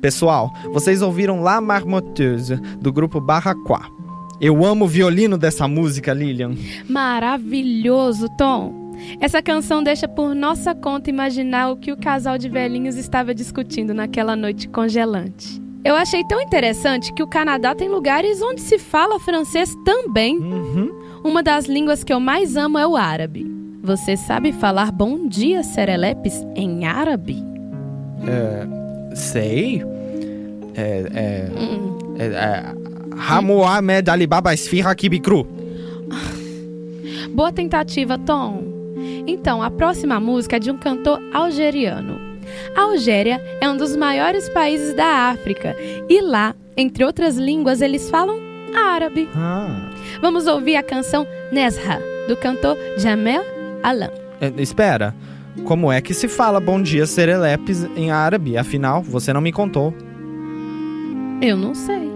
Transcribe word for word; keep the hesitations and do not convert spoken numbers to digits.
Pessoal, vocês ouviram La Marmoteuse, do grupo Barraquá. Eu amo o violino dessa música, Lilian. Maravilhoso, Tom. Essa canção deixa por nossa conta imaginar o que o casal de velhinhos estava discutindo naquela noite congelante. Eu achei tão interessante que o Canadá tem lugares onde se fala francês também. Uhum. Uma das línguas que eu mais amo é o árabe. Você sabe falar bom dia, serelepes, em árabe? É, sei. É... é, Hum. é, é Hamohamed Alibaba Esfirra Kibikru. Boa tentativa, Tom. Então, a próxima música é de um cantor algeriano. A Algéria é um dos maiores países da África e lá, entre outras línguas, eles falam árabe. Ah. Vamos ouvir a canção Nezha, do cantor Jamel Alam. É, espera, como é que se fala bom dia serelepes em árabe? Afinal, você não me contou. Eu não sei.